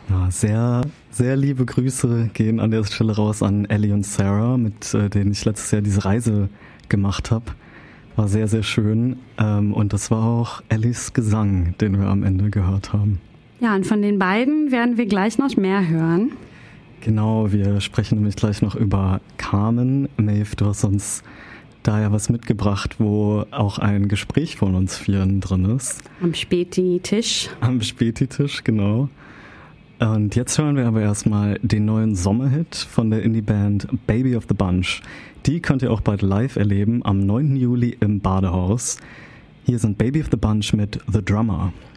Ja, sehr, sehr liebe Grüße gehen an der Stelle raus an Ellie und Sarah, mit denen ich letztes Jahr diese Reise gemacht habe. War sehr, sehr schön. Und das war auch Ellies Gesang, den wir am Ende gehört haben. Ja, und von den beiden werden wir gleich noch mehr hören. Genau, wir sprechen nämlich gleich noch über Carmen. Maeve, du hast uns da ja was mitgebracht, wo auch ein Gespräch von uns vieren drin ist. Am Späti-Tisch. Am Späti-Tisch, genau. Und jetzt hören wir aber erstmal den neuen Sommerhit von der Indie-Band Baby of the Bunch. Die könnt ihr auch bald live erleben am 9. Juli im Badehaus. Hier sind Baby of the Bunch mit The Drummer.